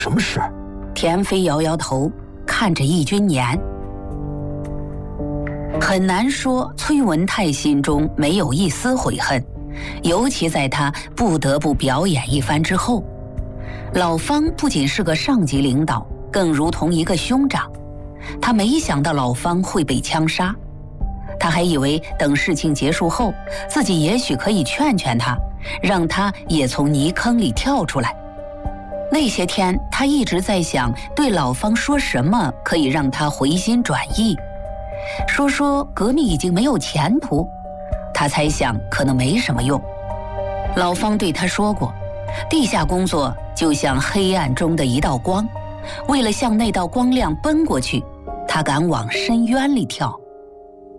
什么事？ 田飞摇摇头，看着易君年。很难说崔文泰心中没有一丝悔恨，尤其在他不得不表演一番之后。老方不仅是个上级领导，更如同一个兄长。他没想到老方会被枪杀，他还以为等事情结束后，自己也许可以劝劝他，让他也从泥坑里跳出来。那些天他一直在想对老方说什么可以让他回心转意。说革命已经没有前途，他猜想可能没什么用。老方对他说过，地下工作就像黑暗中的一道光，为了向那道光亮奔过去，他敢往深渊里跳。